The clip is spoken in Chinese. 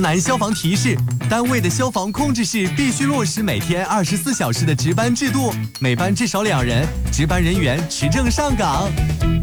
南消防提示：单位的消防控制室必须落实每天24小时的值班制度，每班至少2人，值班人员持证上岗。